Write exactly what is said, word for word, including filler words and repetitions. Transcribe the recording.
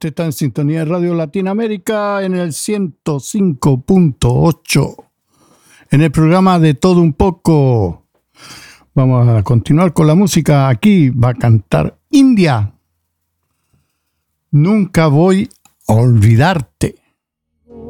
Usted está en sintonía de Radio Latinoamérica en el ciento cinco punto ocho. En el programa de Todo Un Poco. Vamos a continuar con la música. Aquí va a cantar India. Nunca voy a olvidarte.